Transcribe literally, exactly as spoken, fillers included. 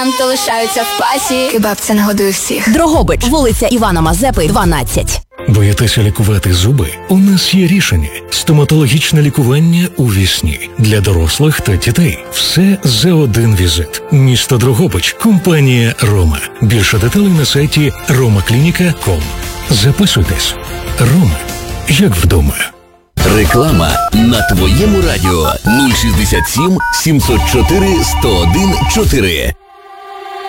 То лишаються в пасі. Кебаб – це нагодує всіх. Дрогобич, вулиця Івана Мазепи, дванадцять. Боїтеся лікувати зуби? У нас є рішення. Стоматологічне лікування у вісні. Для дорослих та дітей. Все за один візит. Місто Дрогобич. Компанія «Рома». Більше деталей на сайті рома клініка крапка ком. Записуйтесь. «Рома». Як вдома. Реклама на твоєму радіо нуль шістдесят сім сімсот чотири сто один чотири.